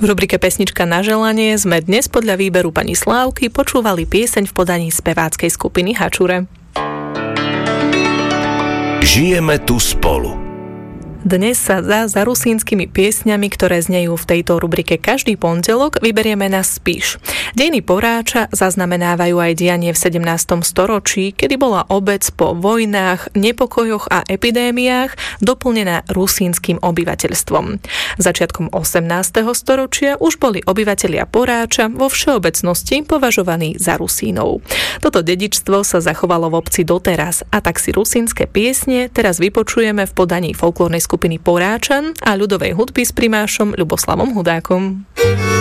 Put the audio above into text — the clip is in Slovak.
V rubrike Pesnička na želanie sme dnes podľa výberu pani Slávky počúvali pieseň v podaní speváckej skupiny Hačure. Žijeme tu spolu. Dnes sa za rusínskymi piesňami, ktoré znejú v tejto rubrike každý pondelok, vyberieme na Spiš. Dejiny Poráča zaznamenávajú aj dianie v 17. storočí, kedy bola obec po vojnách, nepokojoch a epidémiách doplnená rusínskym obyvateľstvom. Začiatkom 18. storočia už boli obyvatelia Poráča vo všeobecnosti považovaní za Rusínov. Toto dedičstvo sa zachovalo v obci doteraz, a tak si rusínske piesne teraz vypočujeme v podaní folklórnej skupiny Poráčan a ľudovej hudby s primášom Ľuboslavom Hudákom.